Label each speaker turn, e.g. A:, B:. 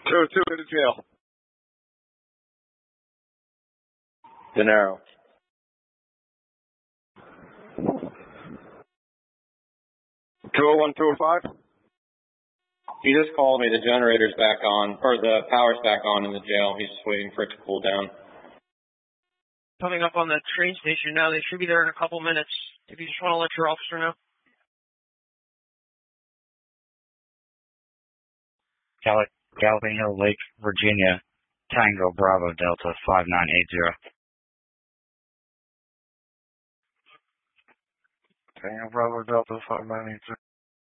A: 202 to the jail.
B: De Niro.
A: 201, 205?
B: He just called me. The generator's back on, or the power's back on in the jail. He's just waiting for it to cool down.
C: Coming up on the train station now. They should be there in a couple minutes. If you just want to let your officer know.
D: Galvino Lake, Virginia, Tango Bravo Delta 5980. Tango Bravo Delta 5980.